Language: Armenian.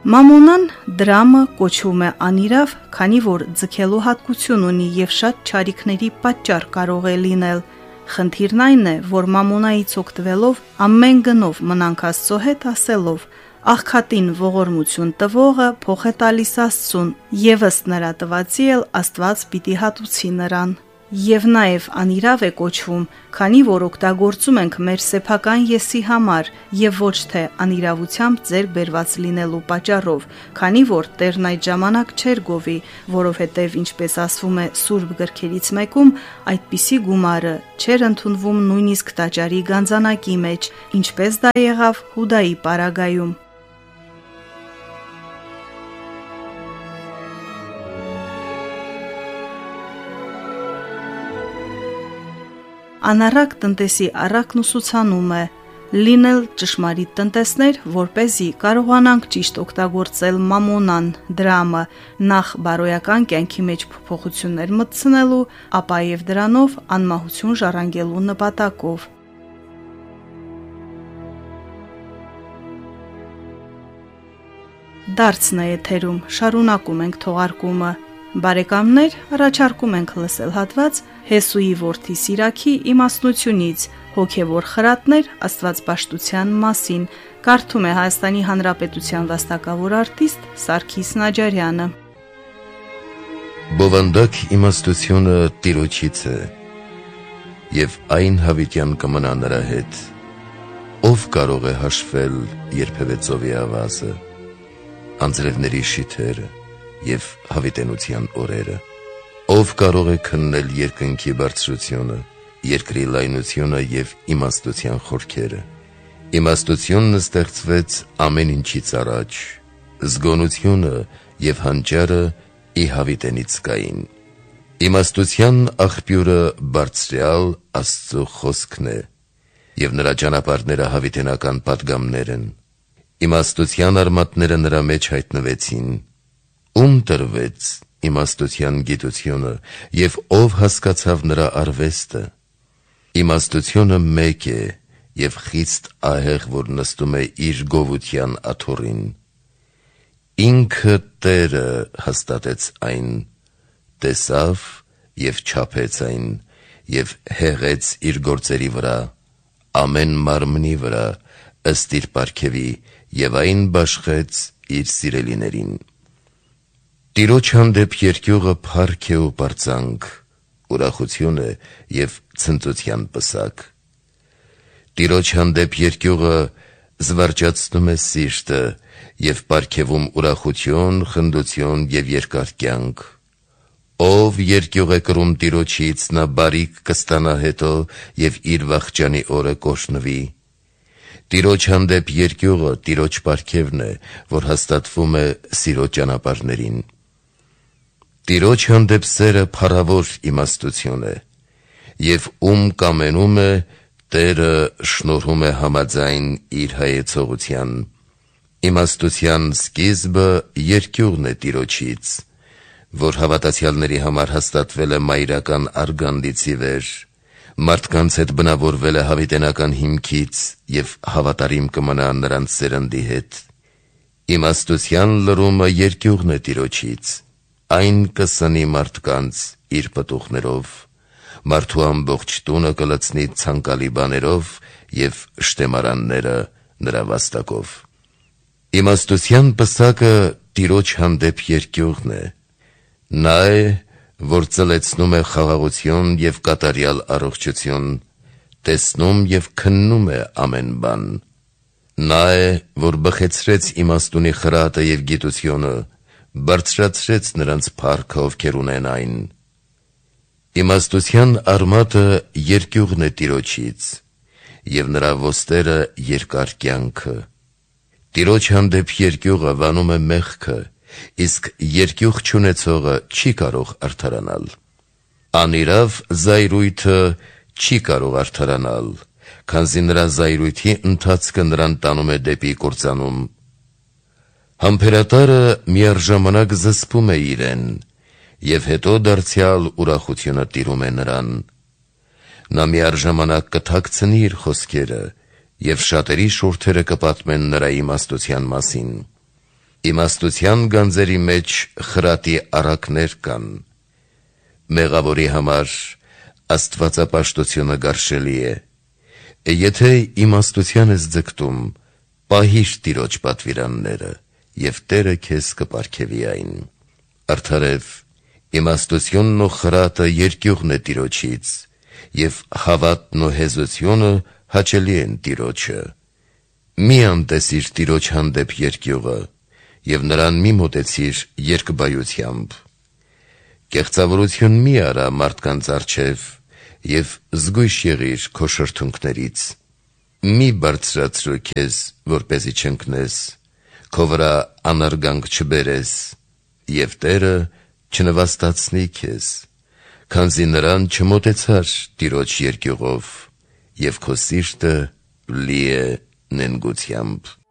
Մամոնան դրամը կոչվում է անիրավ, քանի որ ձգելու հատկություն ունի եւ շատ չարիքների պատճառ կարող է լինել։ Խնդիրն այն է, որ մամոնայից օգտվելով ամեն գնով մնանք Աստծո հետ ասելով. աղքատին ողորմություն տվողը փոխ է տալիս Աստծուն, եւ ըստ նրա տվածի էլ Աստված պիտի հատուցի նրան։ Եվ նաև անիրավ է կոչվում, քանի որ օգտագործում ենք մեր սեփական եսի համար եւ ոչ թե անիրավությամբ ձեռք բերված լինելու պատճառով, քանի որ Տերն այդ ժամանակ չէր գովի, որովհետեւ ինչպես ասվում է Սուրբ գրքերից մեկում, այդպիսի գումարը չէր ընդունվում նույնիսկ տաճարի գանձանակի մեջ, ինչպես դա եղավ Հուդայի պարագայում։ Անառակ տնտեսի առակն ուսուցանում է լինել ճշմարիտ տնտեսներ, որպեսզի կարողանանք ճիշտ օգտագործել մամոնան, դրամը, նախ բարոյական կյանքի մեջ փոփոխություններ մտցնելու, ապա եւ դրանով անմահություն ժառանգելու նպատակով։ Դարձն է եթերում, շարունակում ենք թողարկումը։ Բարեկամներ, առաջարկում ենք լսել հատված Հեսուի որդի Սիրաքի իմաստնությունից հոգևոր խրատներ աստվածպաշտության մասին, կարդում է Հայաստանի Հանրապետության վաստակավոր արտիստ Սարգիս Նաջարյանը։ Բովանդակ իմաստությունը Տիրոջից է, եւ այն հավիտյան կմնա նրա հետ, ով կարող է հաշվել երբևէ ծովի ավազը, անձրևների շիթերը եւ հավիտենության օրերը, ով կարող է քննել երկնքի բարձրությունը, երկրի լայնությունը եւ իմաստության խորքերը։ Իմաստությունն ստեղծվեց ամեն ինչից առաջ, զգոնությունը եւ հանճարը ի հավիտենից կային։ Իմաստության աղբյուրը բարձրյալ Աստծո խոսքն է, եւ նրա ճանապարհները հավիտենական պատգամներ են։ Իմաստության արմատները նրա մեջ հայտնվեցին, ում տրվեց իմաստության գիտությունը, եւ ով հասկացավ նրա արվեստը։ Իմաստությունը մեկ է եւ խիստ ահեղ, որ նստում է իր գովության աթոռին։ Ինքը Տերը հաստատեց այն, տեսավ եւ չափեց այն, եւ հեղեց իր գործերի վրա, ամեն մարմնի վրա, ըստ իր պարգևի, եւ այն բաշխեց իր սիրելիներին։ Տիրոջ հանդեպ երկյուղը փառք է ու պարծանք, ուրախություն է եւ ցնծության պսակ։ Տիրոջ հանդեպ երկյուղը զվարճացնում է սիրտը եւ պարգևում ուրախություն, խնդություն եւ երկար կյանք։ Ով երկյուղ է կրում Տիրոջից, նա բարիք կստանա հետո եւ իր վախճանի օրը կօշնվի։ Տիրոջ հանդեպ երկյուղը Տիրոջ պարգևն է, որ հաստատվում է սիրո ճանապարհներին։ Տիրոջ հանդեպ սերը փառավոր իմաստություն է, եւ ում կամենում է, Տերը շնորհում է համաձայն իր հայեցողության։ Իմաստության սկիզբը երկյուղն է Տիրոջից, որ հավատացյալների համար հաստատվել է մայրական արգանդից ի վեր, մարդկանց հետ բնավորվել է հավիտենական հիմքից եւ հավատարիմ կմնա նրանց սերնդի հետ։ Իմաստության լրումը երկյուղն է Տիրոջից, այն կսնի մարդկանց իր պտուղներով, մարդու ամբողջ տունը կլցնի ցանկալի բաներով եւ շտեմարանները նրա վաստակով։ Իմաստության պսակը Տիրոջ հանդեպ երկյուղն է, նա է, որ ծլեցնում է խաղաղություն եւ կատարյալ առողջություն, տեսնում եւ քննում է ամեն բան։ Նա է, որ բխեցրեց իմաստունի խրատը եւ գիտությունը, բարձրացրեց նրանց փառքը, ովքեր ունեն այն։ Իմաստության արմատը երկյուղն է Տիրոջից, եւ նրա ոստերը երկար կյանքը։ Տիրոջ հանդեպ երկյուղը վանում է մեղքը, իսկ երկյուղ չունեցողը չի կարող արդարանալ։ Անիրավ զայրույթը չի կարող արդարանալ, քանզի նրա զայրույթի ընթացքը նրան տանում է դեպի կործանում։ Համբերատարը միառժամանակ զսպում է իրեն, եւ հետո դարձյալ ուրախությունը տիրում է նրան։ Նա միառժամանակ կթաքցնի իր խոսքերը, եւ շատերի շուրթերը կպատմեն նրա իմաստության մասին։ Իմաստության գանձերի մեջ խրատի առակներ կան, մեղավորի համար աստվածապաշտությունը գարշելի է, եթե իմաստության ես ձգտում, պահիր Տիրոջ պատվիրանները, և Տերը քեզ կպարգևի այն, արդարև իմաստությունն ու խրատը երկյուղն է Տիրոջից, և հավատն ու հեզությունը հաճելի են Տիրոջը, մի անտեսիր Տիրոջ հանդեպ երկյուղը, և նրան մի մոտեցիր երկբայությամբ, կեղծավորություն մի արա մարդկանց առջև, և զգույշ եղիր քո շրթունքներից, մի բարձրացրու քեզ, որպեսզի չընկնես, քո վրա անարգանք չբերես, և Տերը չնվաստացնի քեզ, քանզի նրան չմոտեցար Տիրոջ երկյուղով, և քո սիրտը լի է նենգությամբ։